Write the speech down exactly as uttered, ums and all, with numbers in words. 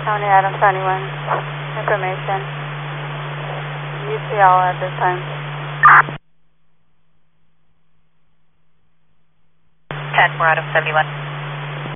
County Adam seventy-one. Information. U T L at this time. ten four Adam seventy-one.